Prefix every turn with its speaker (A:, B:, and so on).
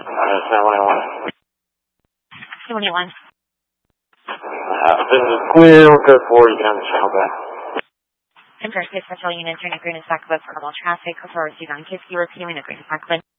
A: 711.
B: 711.
A: This is clear. We're good for you. Can channel back.
B: Empire State Patrol Unit, turn agreement back above for normal traffic. Authority on Kiski, repealing agreement back.